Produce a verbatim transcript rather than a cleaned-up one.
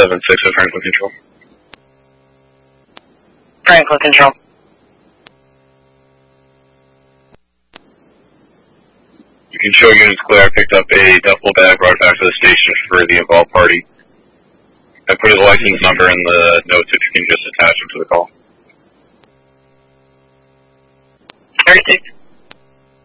seven six at Franklin Control. Franklin Control. You can show units clear. I picked up a duffel bag, brought it back to the station for the involved party. I put his license number in the notes if you can just attach him to the call. thirty-six.